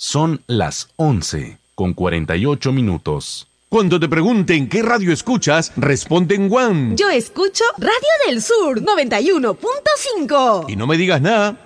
Son las 11:48. Cuando te pregunten qué radio escuchas, responde en One. Yo escucho Radio del Sur 91.5. Y no me digas nada.